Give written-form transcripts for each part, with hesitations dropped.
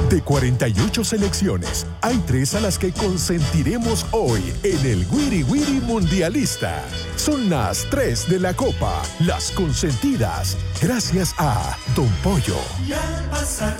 De 48 selecciones, hay 3 a las que consentiremos hoy en el Wiri Wiri Mundialista. Son las 3 de la Copa, las consentidas, gracias a Don Pollo. Y al pasar,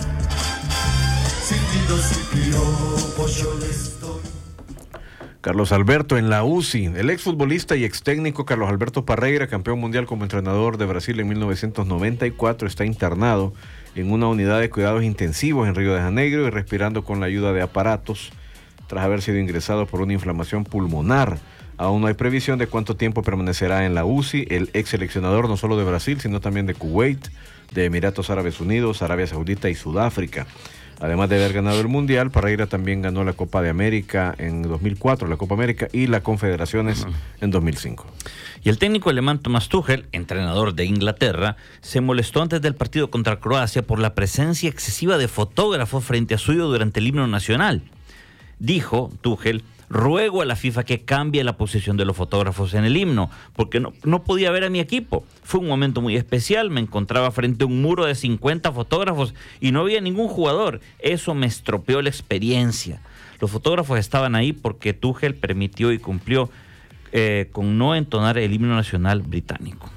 silbidos y piropos yo les doy. Carlos Alberto en la UCI, el exfutbolista y extécnico Carlos Alberto Parreira, campeón mundial como entrenador de Brasil en 1994, está internado en una unidad de cuidados intensivos en Río de Janeiro y respirando con la ayuda de aparatos tras haber sido ingresado por una inflamación pulmonar. Aún no hay previsión de cuánto tiempo permanecerá en la UCI el ex seleccionador no solo de Brasil, sino también de Kuwait, de Emiratos Árabes Unidos, Arabia Saudita y Sudáfrica. Además de haber ganado el Mundial, Parreira también ganó la Copa de América en 2004, la Copa América y la Confederaciones en 2005. Y el técnico alemán Thomas Tuchel, entrenador de Inglaterra, se molestó antes del partido contra Croacia por la presencia excesiva de fotógrafos frente a suyo durante el himno nacional. Dijo Tuchel: ruego a la FIFA que cambie la posición de los fotógrafos en el himno, porque no podía ver a mi equipo. Fue un momento muy especial, me encontraba frente a un muro de 50 fotógrafos y no había ningún jugador. Eso me estropeó la experiencia. Los fotógrafos estaban ahí porque Tuchel permitió y cumplió con no entonar el himno nacional británico.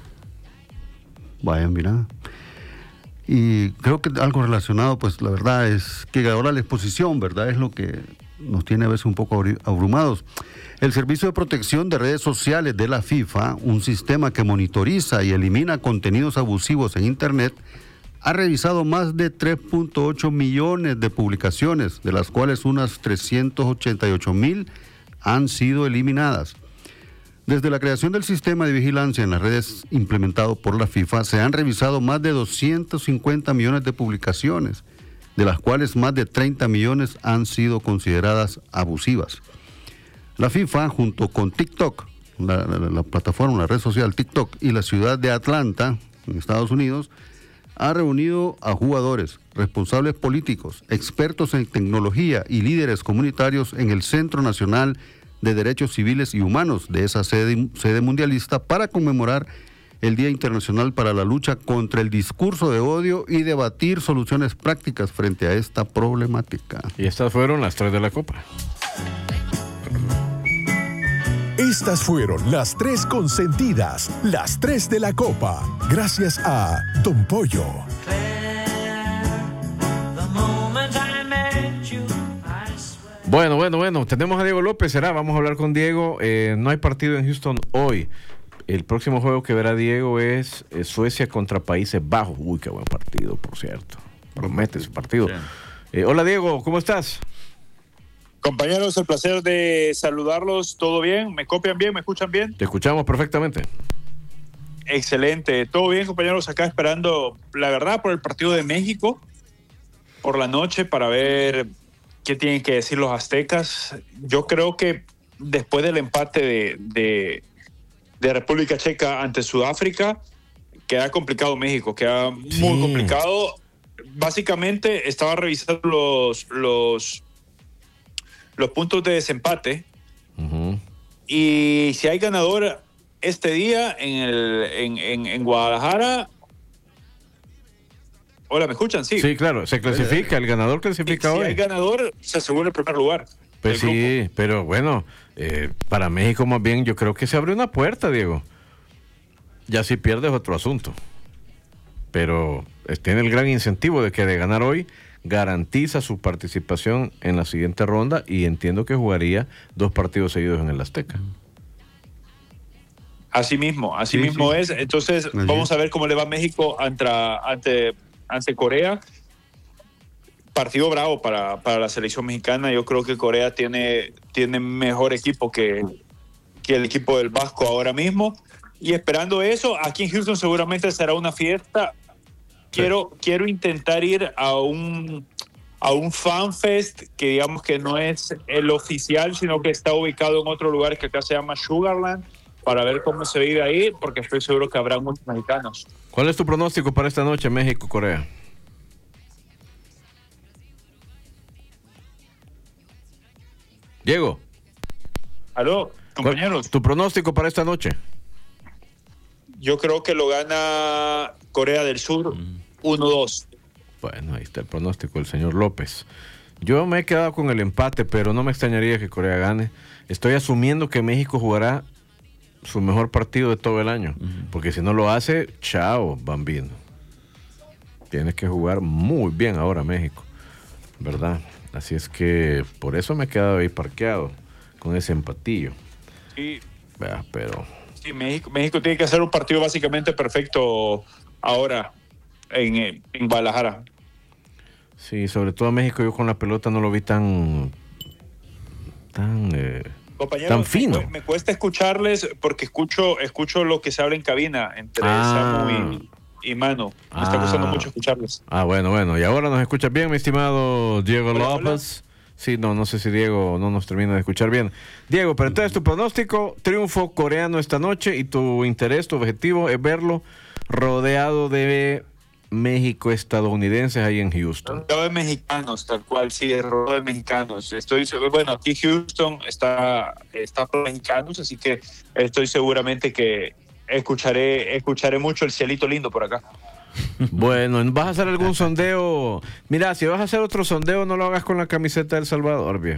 Vaya, mira. Y creo que algo relacionado, pues la verdad es que ahora la exposición, ¿verdad? Es lo que nos tiene a veces un poco abrumados. El Servicio de Protección de Redes Sociales de la FIFA, un sistema que monitoriza y elimina contenidos abusivos en Internet, ha revisado más de 3.8 millones de publicaciones, de las cuales unas 388,000 han sido eliminadas. Desde la creación del sistema de vigilancia en las redes implementado por la FIFA, se han revisado más de 250 millones de publicaciones, de las cuales más de 30 millones han sido consideradas abusivas. La FIFA, junto con TikTok, la plataforma, la red social TikTok, y la ciudad de Atlanta, en Estados Unidos, ha reunido a jugadores, responsables políticos, expertos en tecnología y líderes comunitarios en el Centro Nacional de Derechos Civiles y Humanos de esa sede mundialista para conmemorar el Día Internacional para la Lucha contra el Discurso de Odio y debatir soluciones prácticas frente a esta problemática. Y estas fueron las 3 de la Copa. Estas fueron las 3 consentidas, las 3 de la Copa, gracias a Don Pollo. Bueno, tenemos a Diego López, vamos a hablar con Diego. No hay partido en Houston hoy. El próximo juego que verá Diego es Suecia contra Países Bajos. Uy, qué buen partido, por cierto. Promete ese partido. Hola Diego, ¿cómo estás? Compañeros, el placer de saludarlos. ¿Todo bien? ¿Me copian bien? ¿Me escuchan bien? Te escuchamos perfectamente. Excelente. Todo bien, compañeros. Acá esperando, la verdad, por el partido de México por la noche para ver qué tienen que decir los aztecas. Yo creo que después del empate de República Checa ante Sudáfrica, queda complicado México, queda muy complicado. Básicamente estaba revisando los puntos de desempate, y si hay ganador este día en Guadalajara. Hola, ¿me escuchan? Sí, claro, se clasifica, el ganador clasifica hoy. Si hay ganador, se asegura el primer lugar. Pues sí, grupo. Pero bueno, para México más bien yo creo que se abre una puerta, Diego. Ya si pierdes otro asunto. Pero tiene el gran incentivo de que de ganar hoy garantiza su participación en la siguiente ronda, y entiendo que jugaría 2 partidos seguidos en el Azteca. Así mismo es. Entonces vamos a ver cómo le va a México ante Corea. Partido bravo para la selección mexicana. Yo creo que Corea tiene mejor equipo que el equipo del Vasco ahora mismo. Y esperando eso, aquí en Houston seguramente será una fiesta. Quiero intentar ir a un fanfest que digamos que no es el oficial, sino que está ubicado en otro lugar que acá se llama Sugarland, para ver cómo se vive ahí, porque estoy seguro que habrá muchos mexicanos. ¿Cuál es tu pronóstico para esta noche, México-Corea? Diego. Aló, compañeros. ¿Tu pronóstico para esta noche? Yo creo que lo gana Corea del Sur 1-2. Bueno, ahí está el pronóstico del señor López. Yo me he quedado con el empate, pero no me extrañaría que Corea gane. Estoy asumiendo que México jugará su mejor partido de todo el año, porque si no lo hace, chao, bambino. Tienes que jugar muy bien ahora México, ¿verdad? Así es que por eso me he quedado ahí parqueado con ese empatillo. Sí. Pero Sí, México tiene que hacer un partido básicamente perfecto ahora en Guadalajara. sí, sobre todo a México yo con la pelota no lo vi tan Compañeros, tan fino. Me cuesta escucharles porque escucho lo que se habla en cabina entre Samu y Mano. Me está costando mucho escucharles. Bueno. Y ahora nos escuchas bien, mi estimado Diego Hola, López. Sí, no sé si Diego no nos termina de escuchar bien. Diego, pero entonces tu pronóstico, triunfo coreano esta noche y tu interés, tu objetivo es verlo rodeado de México estadounidenses ahí en Houston. Rodeado de mexicanos, tal cual, sí, rodeado de mexicanos. Bueno, aquí Houston está por mexicanos, así que estoy seguramente que escucharé mucho el cielito lindo por acá. Bueno, ¿vas a hacer algún sondeo? Mira, si vas a hacer otro sondeo, no lo hagas con la camiseta de El Salvador, viejo.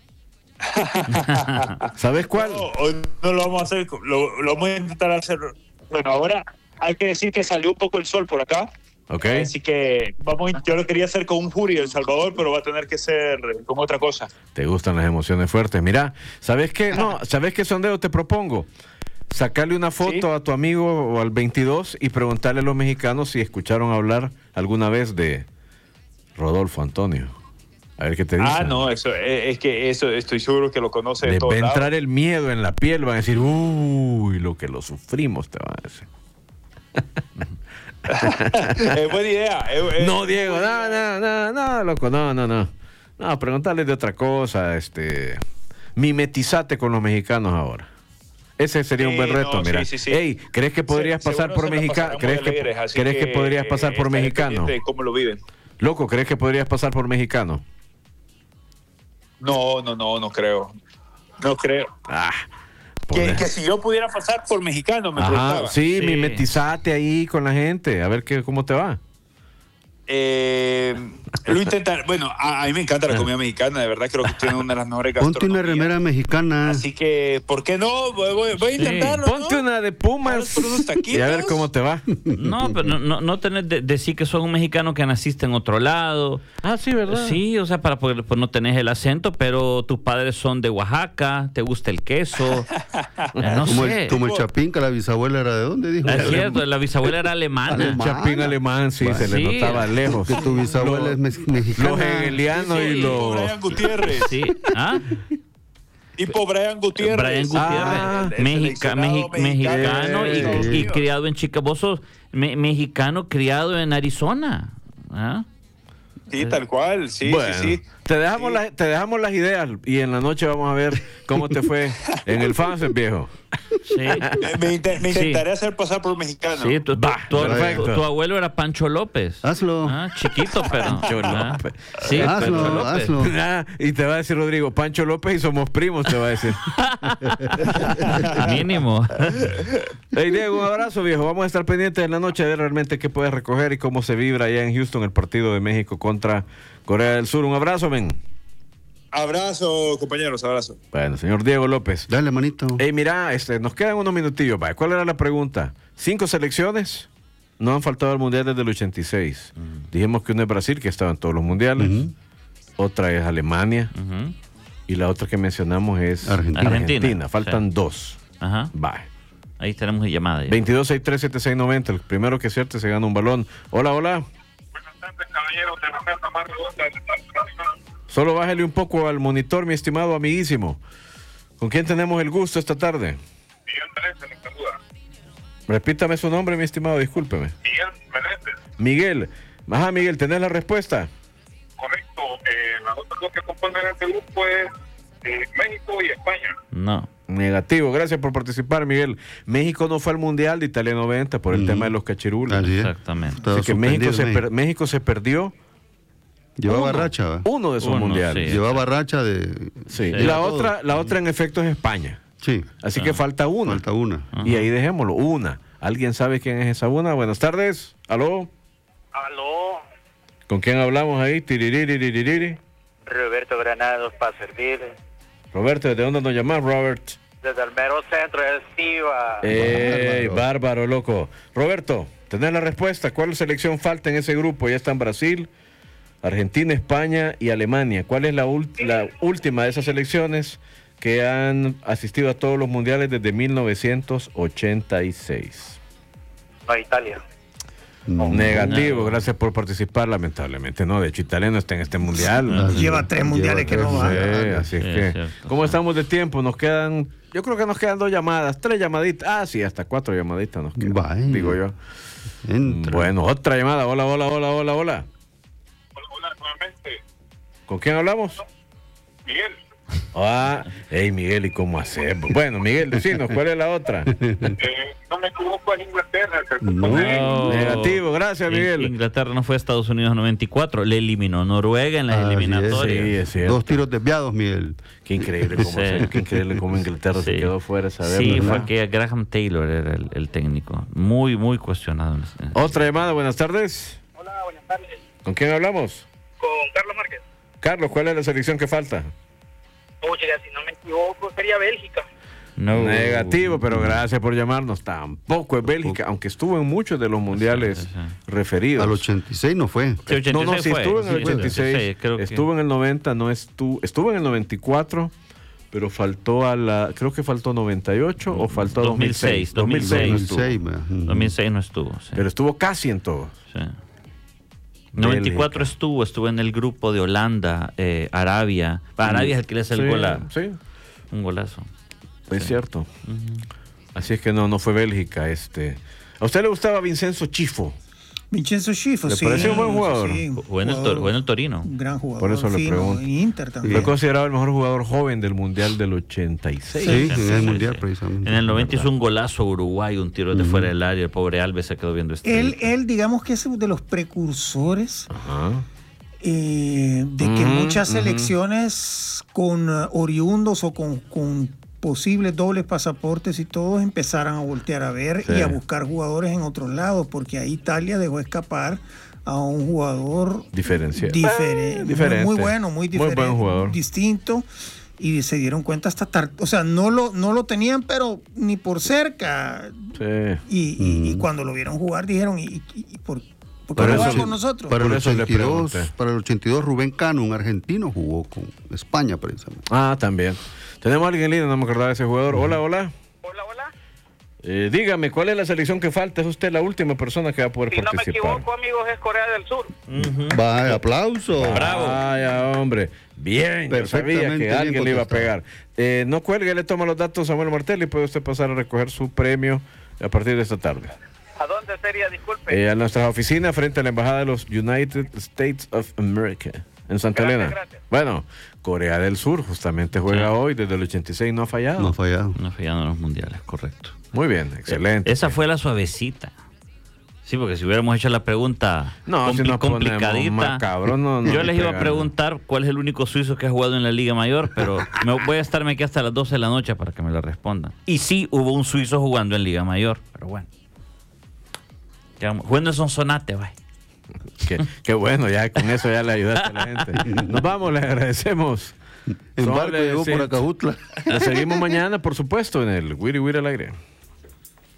¿Sabes cuál? No, hoy no lo vamos a hacer, lo vamos a intentar hacer. Bueno, ahora hay que decir que salió un poco el sol por acá. Ok. Así que yo lo quería hacer con un Jury de El Salvador, pero va a tener que ser con otra cosa. Te gustan las emociones fuertes. Mira, ¿sabes qué? No, ¿sabes qué sondeo te propongo? Sacarle una foto a tu amigo o al 22 y preguntarle a los mexicanos si escucharon hablar alguna vez de Rodolfo Antonio. A ver qué te dice. No, eso estoy seguro que lo conoce de Les todos va a lados. entrar el miedo en la piel, van a decir, uy, lo que lo sufrimos, te van a decir. Es buena idea. No, Diego, no, loco, no. No, preguntarles de otra cosa, mimetizate con los mexicanos ahora. Ese sería un buen reto, mira. Sí. Ey, ¿crees que podrías pasar por mexicano? ¿Crees que podrías pasar por mexicano? De cómo lo viven. Loco, ¿crees que podrías pasar por mexicano? No creo. No creo. Que si yo pudiera pasar por mexicano, me preguntaba. Sí, mimetizate ahí con la gente, a ver cómo te va. Lo intentar. Bueno, a mí me encanta la comida mexicana, de verdad creo que tiene una de las mejores gastronomías. Ponte una remera mexicana. Así que, ¿por qué no? Voy a intentarlo. Ponte una de Pumas y a ver cómo te va. No, pero no tenés decir que sos un mexicano que naciste en otro lado. Sí, ¿verdad? Sí, o sea, pues no tenés el acento, pero tus padres son de Oaxaca, te gusta el queso. No sé. Como el Chapín, que la bisabuela era de dónde, dijo. Es cierto, la bisabuela era alemana. El Chapín alemán, sí, se le notaba lejos. Que tu bisabuela es mexicana. Los hegelianos y los... Brian Gutiérrez. Sí. Tipo Brian Gutiérrez. Mexicano y criado en Chicago. Vos sos mexicano criado en Arizona. Sí, tal cual, sí, bueno, sí. Te dejamos las ideas y en la noche vamos a ver cómo te fue en el Fansen, viejo. Sí. Me intentaré hacer pasar por mexicano. Sí, tu abuelo era Pancho López. Hazlo. Chiquito, pero. Pancho López. Sí, hazlo. Y te va a decir Rodrigo, Pancho López y somos primos, te va a decir. Mínimo. Hey, Diego, un abrazo, viejo. Vamos a estar pendientes en la noche de ver realmente qué puedes recoger y cómo se vibra allá en Houston el partido de México contra Corea del Sur. Un abrazo, men. Abrazo, compañeros, abrazo. Bueno, señor Diego López. Dale, manito. Hey, mira, nos quedan unos minutillos. ¿Cuál era la pregunta? 5 selecciones no han faltado al Mundial desde el 86. Dijimos que una es Brasil, que estaba en todos los mundiales. Otra es Alemania. Y la otra que mencionamos es Argentina. Faltan 2. Ajá. Bye. Ahí tenemos llamada. 22637690. El primero que acierte se gana un balón. Hola. Buenas tardes, caballeros de la mesa más redonda de Estados. Solo bájale un poco al monitor, mi estimado amiguísimo. ¿Con quién tenemos el gusto esta tarde? Miguel Menéndez le saluda. Repítame su nombre, mi estimado, discúlpeme. Miguel Menéndez. Miguel. Ajá, Miguel, ¿tenés la respuesta? Correcto. Las otras dos que componen este grupo es México y España. No. Negativo. Gracias por participar, Miguel. México no fue al Mundial de Italia 90 por el tema de los cachirules. Exactamente. Así que México se perdió. Llevaba racha. Uno de esos mundiales. Sí. Llevaba racha de... Sí. Y la otra en efecto es España. Sí. Así que falta una. Falta una. Y ahí dejémoslo. Una. ¿Alguien sabe quién es esa una? Buenas tardes. ¿Aló? ¿Con quién hablamos ahí? Tiriririririririri. Roberto Granados para servir. Roberto, ¿desde dónde nos llamas, Robert? Desde el mero centro de Estiva. Bárbaro, loco. Roberto, ¿tenés la respuesta? ¿Cuál selección falta en ese grupo? Ya están Brasil, Argentina, España y Alemania. ¿Cuál es la última de esas selecciones que han asistido a todos los mundiales desde 1986? No, Italia. Negativo, gracias por participar. Lamentablemente, no. De hecho, Italia no está en este mundial. Lleva 3 mundiales que no va. Sí, así es que. Cierto, ¿Cómo estamos de tiempo? Nos quedan. Yo creo que nos quedan 2 llamadas, 3 llamaditas. Sí, hasta 4 llamaditas nos quedan. Vaya. Digo yo. Entra. Bueno, otra llamada. Hola. Hola, nuevamente. ¿Con quién hablamos? Miguel. Hey Miguel, ¿y cómo hacemos? Bueno, Miguel, decinos, ¿cuál es la otra? No me equivoco, en Inglaterra. No. Negativo, gracias Miguel. Inglaterra no fue a Estados Unidos en 94, le eliminó Noruega en las eliminatorias. Sí, es cierto. 2 tiros desviados, Miguel. Qué increíble cómo, Sí. qué increíble cómo Inglaterra se Sí. quedó fuera, saber, Sí, ¿verdad? fue que Graham Taylor era el técnico. Muy, muy cuestionado. Otra llamada, buenas tardes. Hola, buenas tardes. ¿Con quién hablamos? Con Carlos Márquez. Carlos, ¿cuál es la selección que falta? Oye, si no me equivoco, sería Bélgica. No. Negativo, pero gracias por llamarnos. Tampoco es Bélgica, aunque estuvo en muchos de los mundiales Sí. referidos. Al 86 no fue. Sí, 86 No, sí fue. estuvo en el Sí, 86, 86, creo que- estuvo en el 90, no estuvo en el 94, pero faltó creo que faltó 98 o faltó 2006. 2006 no estuvo. 2006 no estuvo. Sí. Pero estuvo casi en todo. Sí. 94 estuvo en el grupo de Holanda, Arabia. Arabia es el que le hace el gol Sí, un golazo. es cierto. Así es que no fue Bélgica. ¿A usted le gustaba Vincenzo Chifo? Vincenzo Schifo, ¿Le sí. pareció un buen jugador? Sí, Jugó en el Torino. Un gran jugador. Por eso le fino, pregunto. en Inter también. Fue considerado el mejor jugador joven del Mundial del 86. Sí, Sí, en el sí, Mundial sí. precisamente. En el 90 hizo un golazo a Uruguay, un tiro de fuera del área. El pobre Alves se quedó viendo Él, digamos que es de los precursores Ajá. de que muchas selecciones con oriundos o con posibles dobles pasaportes y todos empezaran a voltear a ver Sí. y a buscar jugadores en otros lados, porque ahí Italia dejó escapar a un jugador Diferenciado. diferente, muy bueno, muy diferente, buen jugador. distinto, y se dieron cuenta hasta tarde, o sea, no lo tenían, pero ni por cerca, Sí. y cuando lo vieron jugar dijeron, ¿y por qué Por no eso- juega con nosotros? Para Por el eso le 82, pregunté. para el 82 Rubén Cano, un argentino, jugó con España precisamente. También. Tenemos a alguien en línea, no me acordaba de ese jugador. Hola. Hola. Dígame, ¿cuál es la selección que falta? Es usted la última persona que va a poder Si no me participar. equivoco, amigos, es Corea del Sur. Vaya, aplauso. Bravo. Vaya, hombre. Bien, yo sabía Perfectamente que alguien bien le iba a pegar. contestado. No cuelgue, le toma los datos a Samuel Martel y puede usted pasar a recoger su premio a partir de esta tarde. ¿A dónde sería? Disculpe. A nuestra oficina frente a la Embajada de los United States of America en Santa Gracias, Elena. gracias. Bueno, Corea del Sur justamente juega hoy, desde el 86 no ha fallado. No ha fallado. No fallando en los mundiales, correcto. Muy bien, excelente. Esa fue la suavecita. Sí, porque si hubiéramos hecho la pregunta No, si nos ponemos complicadita, macabrón, no yo les iba a pegan. preguntar cuál es el único suizo que ha jugado en la Liga Mayor, pero voy a estarme aquí hasta las 12 de la noche para que me la respondan. Y sí, hubo un suizo jugando en Liga Mayor, pero bueno. Jugando son Sonate, vaya. Qué bueno, ya con eso ya le ayudaste a la gente. Nos vamos, le agradecemos. En Son barco las llegó por seis. Acajutla. Le seguimos mañana, por supuesto, en el Wiri Wiri al aire.